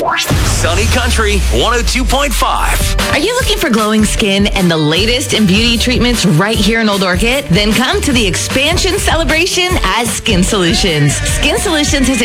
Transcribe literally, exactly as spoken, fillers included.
Sunny Country one oh two point five. Are you looking for glowing skin and the latest in beauty treatments right here in Old Orchid? Then come to the expansion celebration at Skin Solutions. Skin Solutions has